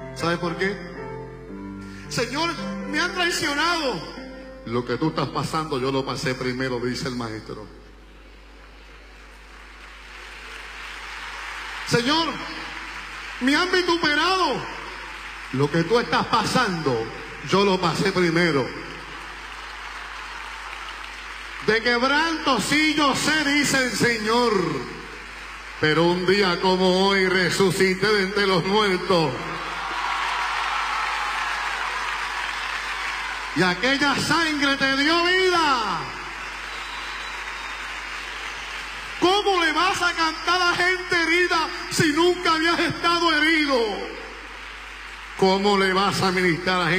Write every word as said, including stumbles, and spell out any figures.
¿Sabe por qué? Señor, me han traicionado. Lo que tú estás pasando, yo lo pasé primero, dice el maestro. Señor, me han vituperado. Lo que tú estás pasando, yo lo pasé primero. De quebranto sí yo sé, dice el Señor. Pero un día como hoy resucité de entre los muertos. Y aquella sangre te dio vida. ¿Cómo le vas a cantar a gente herida si nunca habías estado herido? ¿Cómo le vas a ministrar a gente